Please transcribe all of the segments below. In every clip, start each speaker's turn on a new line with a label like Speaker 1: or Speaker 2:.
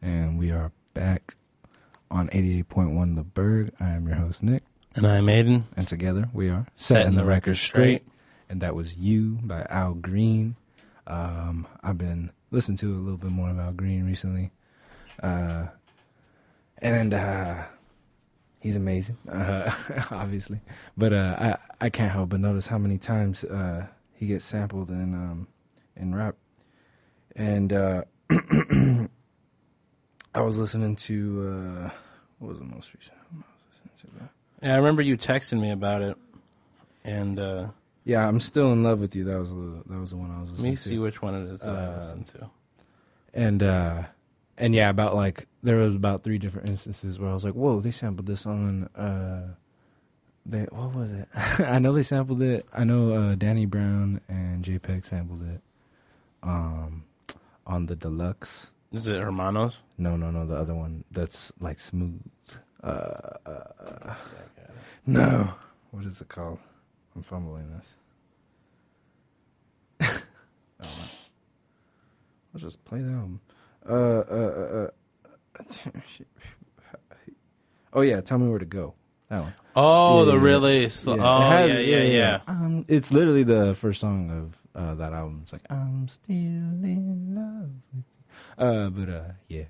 Speaker 1: and we are back on 88.1 The Bird. I am your host, Nick.
Speaker 2: And I'm Aiden.
Speaker 1: And together we are Setting the Record Straight. And that was You by Al Green. I've been listening to a little bit more of Al Green recently. And he's amazing, obviously. But I can't help but notice how many times he gets sampled in rap. And I was listening to, what was the most recent album I was listening to?
Speaker 2: Yeah, I remember you texting me about it. And
Speaker 1: yeah, I'm Still in Love with You. That was the one I was listening to.
Speaker 2: Let me see which one it is that I listened to.
Speaker 1: And yeah, about like there was about 3 different instances where I was like, "Whoa, they sampled this on." What was it? I know they sampled it. I know Danny Brown and JPEG sampled it. On the Deluxe.
Speaker 2: Is it Hermanos?
Speaker 1: No, the other one that's like smooth. No, what is it called? I'm fumbling this. Oh, let's just play the album. Oh yeah, Tell Me Where to Go. That one.
Speaker 2: Oh,
Speaker 1: yeah,
Speaker 2: the release.
Speaker 1: Yeah.
Speaker 2: Oh, yeah.
Speaker 1: It's literally the first song of that album. It's like I'm still in love with you. Yeah.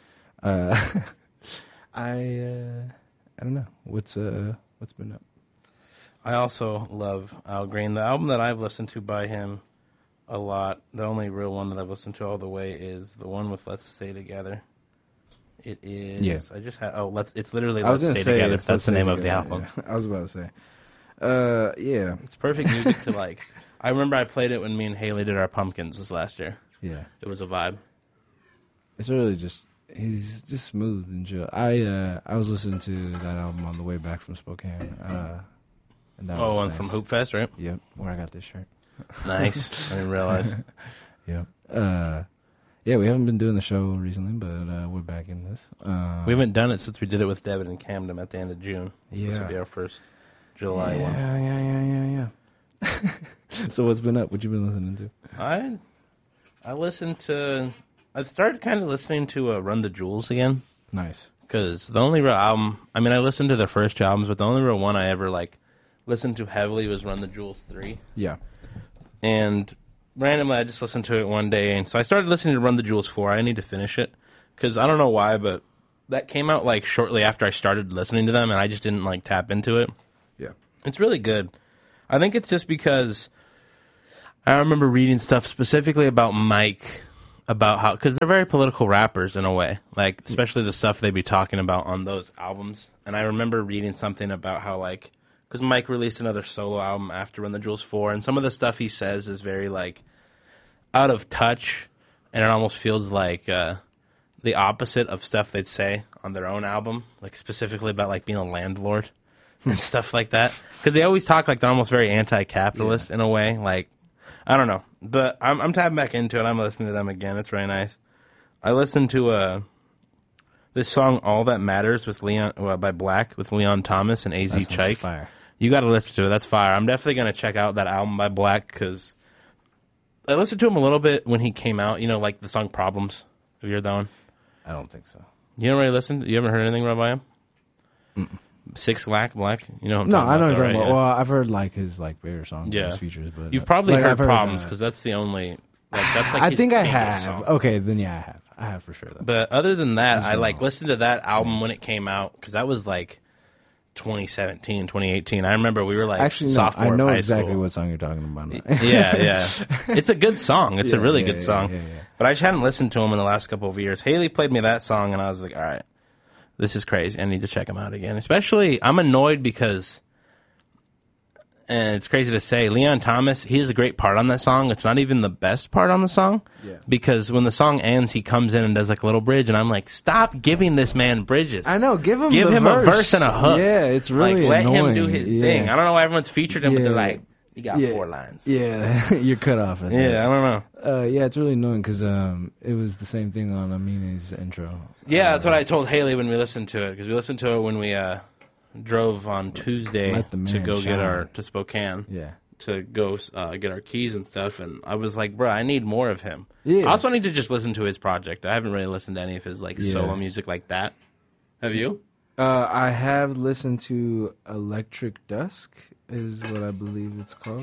Speaker 1: I don't know what's been up.
Speaker 2: I also love Al Green. The album that I've listened to by him a lot, the only real one that I've listened to all the way is the one with Let's Stay Together. It is. Yeah. I just had. It's literally Let's Stay Together. That's the name of the album.
Speaker 1: Yeah. I was about to say. Yeah.
Speaker 2: It's perfect music to like. I remember I played it when me and Haley did our pumpkins this last year.
Speaker 1: Yeah.
Speaker 2: It was a vibe.
Speaker 1: It's really he's just smooth and chill. I was listening to that album on the way back from Spokane. And that was nice.
Speaker 2: From Hoop Fest, right?
Speaker 1: Yep, where I got this shirt.
Speaker 2: Nice. I didn't realize.
Speaker 1: Yep. Yeah, we haven't been doing the show recently, but we're back in this.
Speaker 2: We haven't done it since we did it with Devin and Camden at the end of June.
Speaker 1: Yeah.
Speaker 2: This will be our first July one.
Speaker 1: Yeah. So what's been up? What you been listening to?
Speaker 2: I listened to... I started kind of listening to Run the Jewels again.
Speaker 1: Nice.
Speaker 2: Because the only real album... I mean, I listened to their first 2 albums, but the only real one I ever, listened to heavily was Run the Jewels 3.
Speaker 1: Yeah.
Speaker 2: And randomly, I just listened to it one day, and so I started listening to Run the Jewels 4. I need to finish it, because I don't know why, but that came out, shortly after I started listening to them, and I just didn't, tap into it.
Speaker 1: Yeah.
Speaker 2: It's really good. I think it's just because I remember reading stuff specifically about Mike, about how, because they're very political rappers in a way, especially the stuff they be talking about on those albums. And I remember reading something about how, because Mike released another solo album after Run the Jewels 4, and some of the stuff he says is very, out of touch, and it almost feels like the opposite of stuff they'd say on their own album, specifically about, being a landlord and stuff like that. Because they always talk like they're almost very anti-capitalist in a way, I don't know. But I'm tapping back into it. I'm listening to them again. It's very nice. I listened to this song, All That Matters, with by Black, with Leon Thomas and AZ Chike.
Speaker 1: Fire.
Speaker 2: You got to listen to it. That's fire. I'm definitely going to check out that album by Black, because I listened to him a little bit when he came out. The song Problems. Have you heard that one?
Speaker 1: I don't think so.
Speaker 2: You don't really listen? You haven't heard anything by him?
Speaker 1: Mm-mm.
Speaker 2: 6 Lack Black? You know what I'm
Speaker 1: No,
Speaker 2: talking
Speaker 1: I know
Speaker 2: about,
Speaker 1: what you're
Speaker 2: right?
Speaker 1: talking about. Well, I've heard his bigger songs, his features, but
Speaker 2: you've probably heard
Speaker 1: I've
Speaker 2: Problems, because that's the only. That's
Speaker 1: I think I
Speaker 2: biggest
Speaker 1: have.
Speaker 2: song.
Speaker 1: Okay, then yeah, I have. I have for sure. Though.
Speaker 2: But other than that, I listened to that album when it came out, because that was 2017, 2018. I remember we were
Speaker 1: actually,
Speaker 2: sophomore
Speaker 1: I know
Speaker 2: high
Speaker 1: exactly
Speaker 2: school.
Speaker 1: what song you're talking about.
Speaker 2: Yeah. It's a good song. It's a really good song.
Speaker 1: Yeah.
Speaker 2: But I just hadn't listened to him in the last couple of years. Haley played me that song, and I was like, all right, this is crazy. I need to check him out again. Especially, I'm annoyed because, and it's crazy to say, Leon Thomas, he has a great part on that song. It's not even the best part on the song.
Speaker 1: Yeah.
Speaker 2: Because when the song ends, he comes in and does a little bridge, and I'm like, stop giving this man bridges.
Speaker 1: I know, give him
Speaker 2: a verse and a hook.
Speaker 1: Yeah, it's really
Speaker 2: let
Speaker 1: annoying.
Speaker 2: him do his thing. I don't know why everyone's featured him, but they're like, you got 4 lines.
Speaker 1: Yeah, you're cut off.
Speaker 2: I don't know.
Speaker 1: Yeah, it's really annoying because it was the same thing on Amine's intro.
Speaker 2: Yeah, that's what I told Haley when we listened to it, because we listened to it when we drove on Tuesday to go get to Spokane.
Speaker 1: Yeah.
Speaker 2: to go get our keys and stuff, and I was like, bro, I need more of him.
Speaker 1: Yeah.
Speaker 2: I also need to just listen to his project. I haven't really listened to any of his like solo music like that. Have you?
Speaker 1: I have listened to Electric Dusk, is what I believe it's called.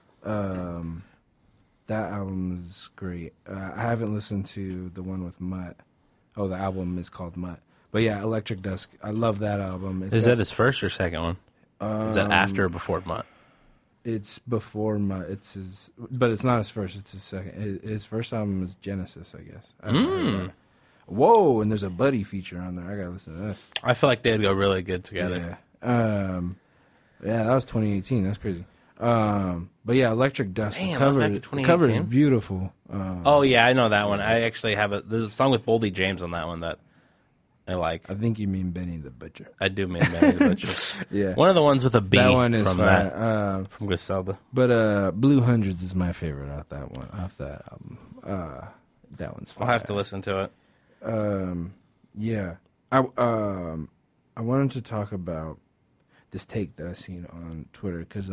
Speaker 1: That album is great. I haven't listened to the one with Mutt. Oh, the album is called Mutt. But yeah, Electric Dusk. I love that album.
Speaker 2: Is that his first or second one? Is that after or before Mutt?
Speaker 1: It's before Mutt. It's his, but it's not his first. It's his second. His first album is Genesis, I guess. I heard that. Whoa, and there's a Buddy feature on there. I gotta listen to this.
Speaker 2: I feel like they'd go really good together.
Speaker 1: Yeah. Yeah, that was 2018. That's crazy. But yeah, Electric Dusk.
Speaker 2: Damn,
Speaker 1: the cover is beautiful.
Speaker 2: Oh yeah, I know that one. I actually have there's a song with Boldy James on that one that I like.
Speaker 1: I think you mean Benny the Butcher.
Speaker 2: I do mean Benny the Butcher.
Speaker 1: Yeah.
Speaker 2: One of the ones with a B
Speaker 1: that one is
Speaker 2: from
Speaker 1: fine.
Speaker 2: from Griselda.
Speaker 1: But Blue Hundreds is my favorite off that one. Off that album. That one's fine.
Speaker 2: I'll have to listen to it.
Speaker 1: Yeah. I wanted to talk about this take that I seen on Twitter because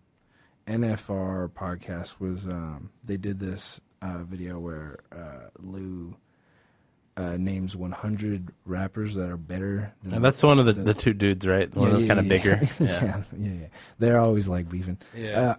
Speaker 1: NFR podcast was they did this video where Lou names 100 rappers that are better than
Speaker 2: And that's one of the two dudes, right? One of those kind of bigger.
Speaker 1: Yeah. They're always like beefing.
Speaker 2: Yeah.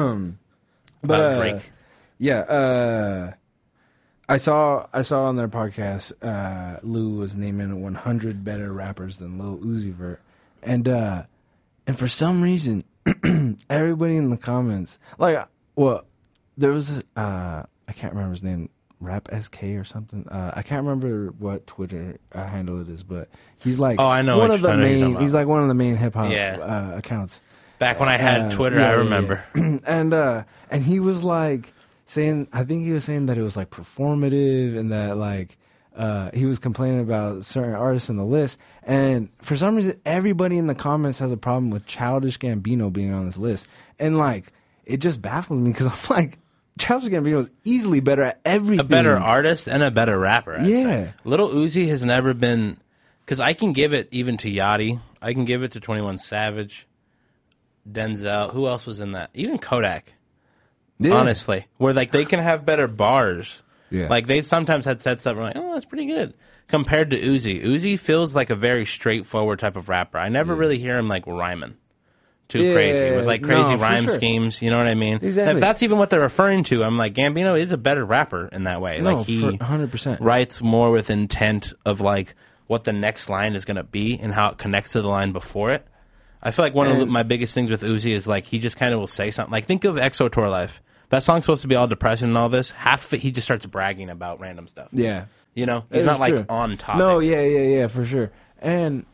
Speaker 1: But
Speaker 2: Drake.
Speaker 1: Yeah, I saw on their podcast Lou was naming 100 better rappers than Lil Uzi Vert, and for some reason everybody in the comments there was I can't remember his name, Rap SK or something. I can't remember what Twitter handle it is, but he's like
Speaker 2: I know
Speaker 1: one of the main.
Speaker 2: He's
Speaker 1: like one of the main hip hop
Speaker 2: Yeah.
Speaker 1: accounts.
Speaker 2: Back when I had Twitter, I remember.
Speaker 1: Yeah. And he was like saying, I think he was saying that it was like performative and that like he was complaining about certain artists in the list. And for some reason, everybody in the comments has a problem with Childish Gambino being on this list. And like, it just baffled me because I'm like, Childish Gambino is easily better at everything.
Speaker 2: A better artist and a better rapper. I'd
Speaker 1: Yeah.
Speaker 2: say. Little Uzi has never been, because I can give it even to Yachty. I can give it to 21 Savage, Denzel. Who else was in that? Even Kodak.
Speaker 1: Yeah.
Speaker 2: Honestly, where like they can have better bars.
Speaker 1: Yeah.
Speaker 2: Like they sometimes had said stuff. I'm like, oh, that's pretty good compared to Uzi. Uzi feels like a very straightforward type of rapper. I never really hear him like rhyming too crazy with like crazy rhyme schemes. You know what I mean?
Speaker 1: Exactly.
Speaker 2: If that's even what they're referring to, I'm like Gambino is a better rapper in that way.
Speaker 1: No,
Speaker 2: like he
Speaker 1: 100%.
Speaker 2: writes more with intent of like what the next line is going to be and how it connects to the line before it. I feel like one of my biggest things with Uzi is like he just kind of will say something. Like think of EXO Tour Life. That song's supposed to be all depression and all this. Half of it, he just starts bragging about random stuff.
Speaker 1: Yeah.
Speaker 2: You know? He's not like on topic.
Speaker 1: No, yeah, for sure. And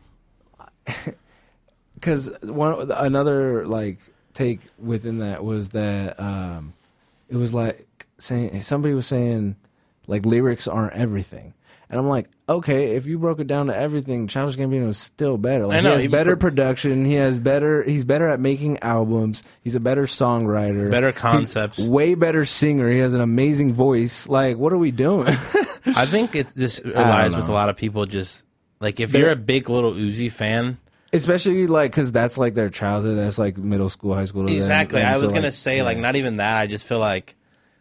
Speaker 1: because another like take within that was that it was like saying somebody was saying like lyrics aren't everything. And I'm like, okay, if you broke it down to everything, Childish Gambino is still better. Like,
Speaker 2: I know,
Speaker 1: he has better production. He's better at making albums. He's a better songwriter.
Speaker 2: Better concepts.
Speaker 1: He's way better singer. He has an amazing voice. Like, what are we doing?
Speaker 2: I think it just lies with a lot of people just, like, if you're a big Little Uzi fan.
Speaker 1: Especially, like, because that's, like, their childhood. That's, like, middle school, high school.
Speaker 2: Exactly. I was going to say, like, not even that. I just feel like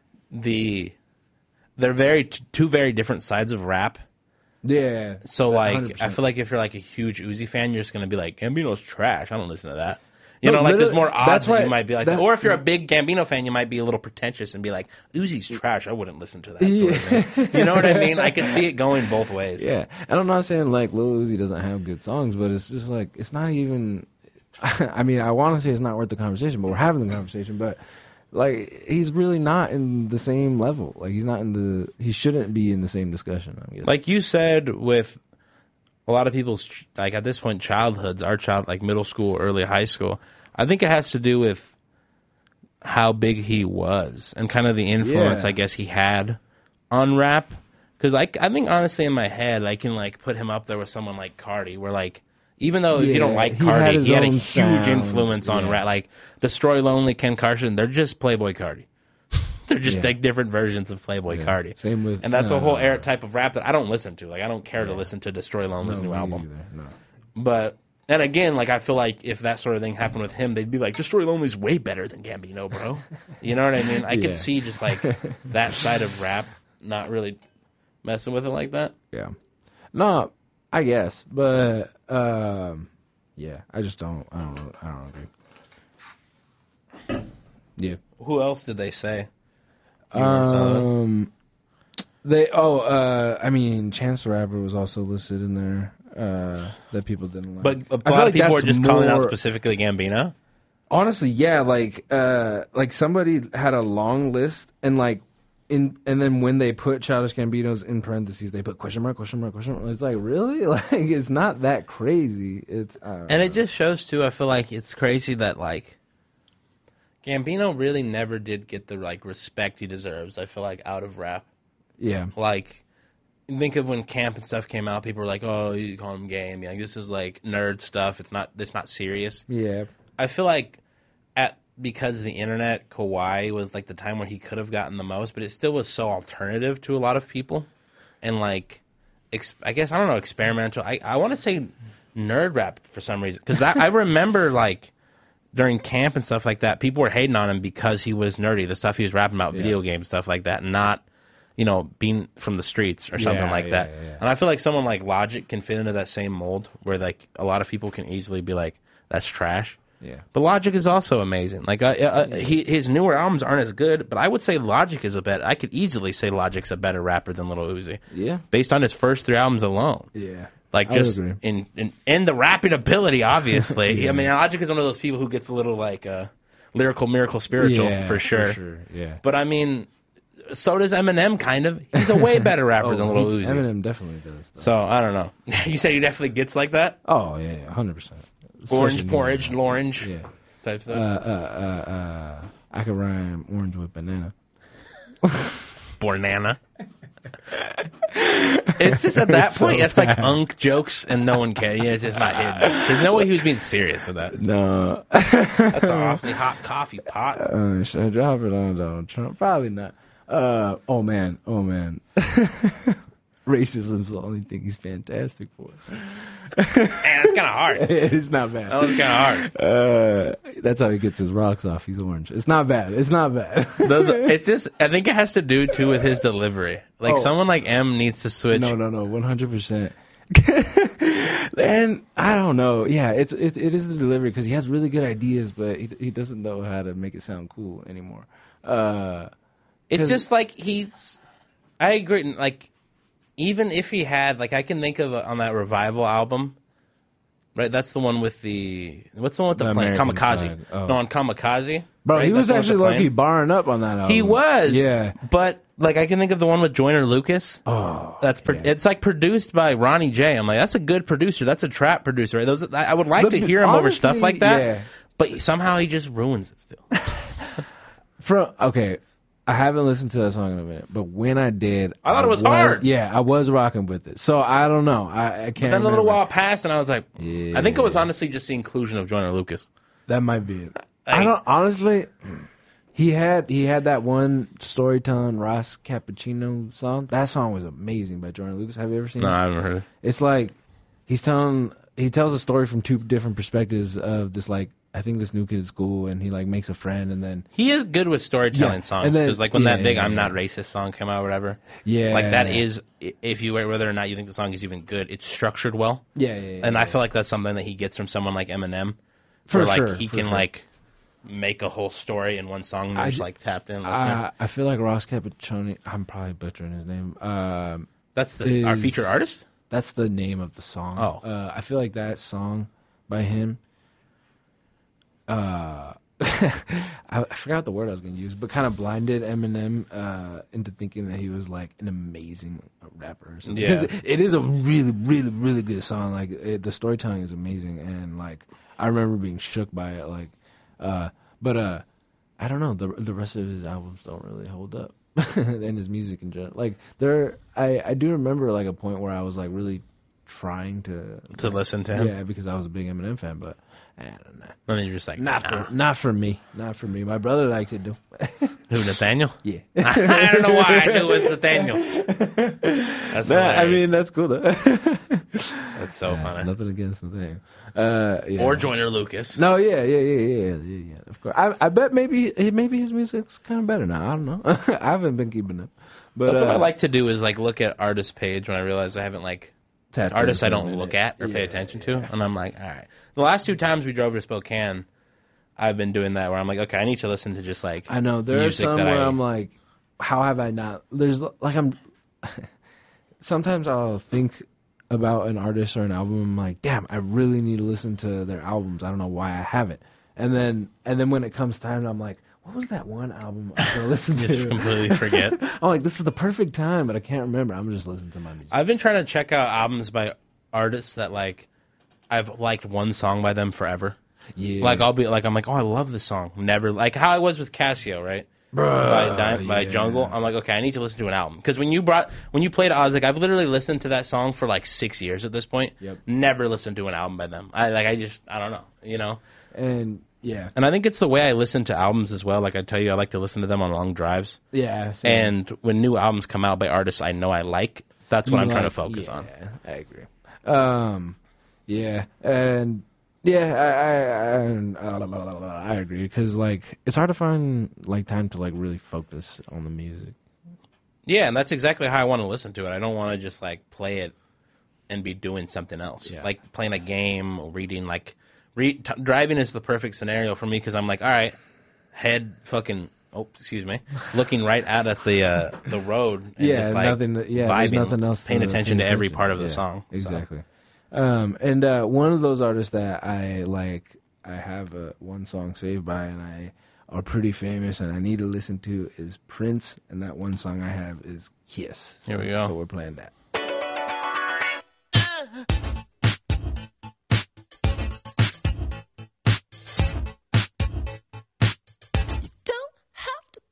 Speaker 2: they're two very different sides of rap.
Speaker 1: Yeah.
Speaker 2: So, like,
Speaker 1: 100%.
Speaker 2: I feel like if you're, like, a huge Uzi fan, you're just going to be like, Gambino's trash. I don't listen to that. You know, like, there's more odds that you might be like that. Or if you're a big Gambino fan, you might be a little pretentious and be like, Uzi's trash. I wouldn't listen to that sort of thing. You know what I mean? I can see it going both ways.
Speaker 1: Yeah. And I'm not saying, like, Lil Uzi doesn't have good songs, but it's just, like, it's not even... I mean, I want to say it's not worth the conversation, but we're having the conversation, but... Like, he's really not in the same level. Like, he shouldn't be in the same discussion, I guess.
Speaker 2: Like you said, with a lot of people's, like, at this point, childhoods, like, middle school, early high school, I think it has to do with how big he was and kind of the influence, I guess, he had on rap. Because I think, honestly, in my head, I can, like, put him up there with someone like Cardi, where, like, even though if you don't like Cardi, he had a huge influence on rap. Like, Destroy Lonely, Ken Carson, they're just Playboy Cardi. They're just like different versions of Playboy Cardi.
Speaker 1: Same with...
Speaker 2: And that's a whole type of rap that I don't listen to. Like, I don't care to listen to Destroy Lonely's new album.
Speaker 1: No.
Speaker 2: But And again, like, I feel like if that sort of thing happened with him, they'd be like, Destroy Lonely's way better than Gambino, bro. You know what I mean? I could see just, like, that side of rap not really messing with it like that.
Speaker 1: Yeah. No, I guess. But, yeah, I just don't agree. Yeah.
Speaker 2: Who else did they say?
Speaker 1: I mean, Chance the Rapper was also listed in there. That people didn't like.
Speaker 2: But a lot of people are just calling out specifically Gambino.
Speaker 1: Honestly, yeah, like somebody had a long list, and and then when they put Childish Gambino's in parentheses, they put question mark, question mark, question mark. It's like, really? Like, it's not that crazy. And
Speaker 2: it just shows too. I feel like it's crazy that like Gambino really never did get the like respect he deserves. I feel like out of rap.
Speaker 1: Yeah,
Speaker 2: like. Think of when Camp and stuff came out. People were like, "Oh, you call him game? Yeah, this is like nerd stuff. It's not serious."
Speaker 1: Yeah,
Speaker 2: I feel like because of the internet, Kawhi was like the time where he could have gotten the most, but it still was so alternative to a lot of people, and like, I guess I don't know, experimental. I want to say nerd rap for some reason because I remember like during Camp and stuff like that, people were hating on him because he was nerdy, the stuff he was rapping about, video games, stuff like that, not. Being from the streets or something like that. Yeah. And I feel like someone like Logic can fit into that same mold where like a lot of people can easily be like, that's trash.
Speaker 1: Yeah.
Speaker 2: But Logic is also amazing. Like his newer albums aren't as good, but I would say Logic is I could easily say Logic's a better rapper than Lil Uzi.
Speaker 1: Yeah.
Speaker 2: Based on his first 3 albums alone.
Speaker 1: Yeah.
Speaker 2: Like just in the rapping ability, obviously.
Speaker 1: Yeah.
Speaker 2: I mean, Logic is one of those people who gets a little like lyrical miracle spiritual for sure.
Speaker 1: Yeah.
Speaker 2: But I mean, so does Eminem, kind of. He's a way better rapper than Lil Uzi.
Speaker 1: Eminem definitely does. Though.
Speaker 2: So, I don't know. You said he definitely gets like that?
Speaker 1: Oh, yeah, 100%.
Speaker 2: Orange, porridge, orange.
Speaker 1: Yeah.
Speaker 2: Type stuff.
Speaker 1: I could rhyme orange with banana.
Speaker 2: Banana. It's just at that point, it's like unk jokes and no one cares. Yeah, it's just not hidden. There's no way he was being serious with that.
Speaker 1: No.
Speaker 2: That's an awfully hot coffee pot.
Speaker 1: Should I drop it on Donald Trump? Probably not. Oh man. Racism's the only thing he's fantastic for.
Speaker 2: Man, that's kind of hard.
Speaker 1: It's not bad.
Speaker 2: That was kind of
Speaker 1: hard. That's how he gets his rocks off. He's orange. It's not bad.
Speaker 2: It's just, I think it has to do too with his delivery. Like someone like M needs to switch.
Speaker 1: No, 100%. And I don't know. Yeah, it is the delivery because he has really good ideas, but he doesn't know how to make it sound cool anymore.
Speaker 2: It's just like I agree. Like, even if he had, like, I can think of on that Revival album, right? That's the one with what's the one with the plane? Kamikaze.
Speaker 1: Oh.
Speaker 2: No, on Kamikaze.
Speaker 1: Bro,
Speaker 2: right?
Speaker 1: he was actually lucky barring up on that album.
Speaker 2: He was.
Speaker 1: Yeah.
Speaker 2: But, like, I can think of the one with Joyner Lucas.
Speaker 1: Oh.
Speaker 2: It's, like, produced by Ronnie J. I'm like, that's a good producer. That's a trap producer, right? I would like to hear him over stuff like that. Yeah. But somehow he just ruins it still.
Speaker 1: Okay. I haven't listened to that song in a minute, but when I did,
Speaker 2: I thought it was hard.
Speaker 1: Yeah, I was rocking with it. So I don't know. I can't. But
Speaker 2: then a little while passed, and I was like, I think it was honestly just the inclusion of Joyner Lucas.
Speaker 1: That might be it. I don't honestly. He had that one Storytelling Ross Cappuccino song. That song was amazing by Joyner Lucas. Have you ever seen it?
Speaker 2: No, I haven't heard it.
Speaker 1: It's like he tells a story from 2 different perspectives of this like. I think this new kid is cool, and he like makes a friend, and then
Speaker 2: he is good with storytelling songs. Because like when that big "I'm Not Racist" song came out, or whatever.
Speaker 1: Yeah,
Speaker 2: like that is if you whether or not you think the song is even good, it's structured well.
Speaker 1: Yeah.
Speaker 2: And I feel like that's something that he gets from someone like Eminem,
Speaker 1: for
Speaker 2: where,
Speaker 1: sure.
Speaker 2: Like he can like make a whole story in one song, and just like tapped in.
Speaker 1: I feel like Ross Cappuccino. I'm probably butchering his name.
Speaker 2: That's our featured artist.
Speaker 1: That's the name of the song.
Speaker 2: Oh,
Speaker 1: I feel like that song by him. I forgot the word I was going to use, but kind of blinded Eminem into thinking that he was like an amazing rapper or something.
Speaker 2: Yeah.
Speaker 1: Because it is a really, really, really good song. Like the storytelling is amazing, and like I remember being shook by it. Like, but I don't know. The rest of his albums don't really hold up, and his music in general. Like I do remember like a point where I was like really trying to
Speaker 2: listen to him.
Speaker 1: Yeah, because I was a big Eminem fan, but. I don't know.
Speaker 2: And then you're just like,
Speaker 1: not for me. Not for me. My brother liked it, though.
Speaker 2: Who, Nathaniel?
Speaker 1: Yeah.
Speaker 2: I don't know why I knew it was Nathaniel. That's
Speaker 1: I mean, that's cool, though.
Speaker 2: That's so funny.
Speaker 1: Nothing against the thing. Yeah.
Speaker 2: Or Joyner Lucas.
Speaker 1: No, yeah. Of course, I bet maybe his music's kind of better now. I don't know. I haven't been keeping up, but
Speaker 2: That's what I like to do is like look at artist page when I realize I haven't like artists I don't look at or pay attention to, and I'm like, all right. The last 2 times we drove to Spokane, I've been doing that where I'm like, okay, I need to listen to just like
Speaker 1: I know there are some where I'm like, how have I not? There's like sometimes I'll think about an artist or an album. I'm like, damn, I really need to listen to their albums. I don't know why I haven't. And then when it comes time, I'm like, what was that one album I was gonna listen to?
Speaker 2: Just completely forget.
Speaker 1: I'm like, this is the perfect time, but I can't remember. I'm just listening to my music.
Speaker 2: I've been trying to check out albums by artists that like I've liked one song by them forever.
Speaker 1: Yeah,
Speaker 2: Like I'll be like, I'm like, oh, I love this song. Never like how I was with Casio, right? By Jungle. I'm like, okay, I need to listen to an album because when you played, I was like, I've literally listened to that song for like 6 years at this point.
Speaker 1: Yep.
Speaker 2: Never listened to an album by them. I don't know, you know.
Speaker 1: And yeah,
Speaker 2: and I think it's the way I listen to albums as well. Like I tell you, I like to listen to them on long drives.
Speaker 1: Yeah, same.
Speaker 2: And when new albums come out by artists I know I like, that's what I'm trying to focus on.
Speaker 1: I agree. Yeah, and I agree because like it's hard to find like time to like really focus on the music.
Speaker 2: Yeah, and that's exactly how I want to listen to it. I don't want to just like play it and be doing something else, like playing a game or reading. Like driving is the perfect scenario for me because I'm like, all right, head fucking. Oh, excuse me. Looking right out at the road. And just like vibing,
Speaker 1: there's nothing else.
Speaker 2: Paying attention to every part of the song.
Speaker 1: Exactly. So. And one of those artists that I like, I have one song saved by, and I are pretty famous, and I need to listen to is Prince, and that one song I have is Kiss.
Speaker 2: Here we go.
Speaker 1: So we're playing that.